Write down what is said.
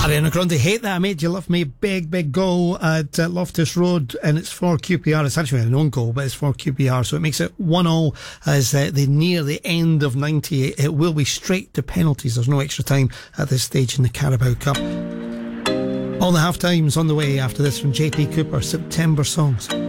Ariana Grande, Hate That I Made You Love Me. Big goal at Loftus Road, and it's for QPR. It's actually an own goal, but it's for QPR, so it makes it 1-1 as they near the end of 90. It will be straight to penalties. There's no extra time at this stage in the Carabao Cup. All the half times on the way after this from JP Cooper, September Songs.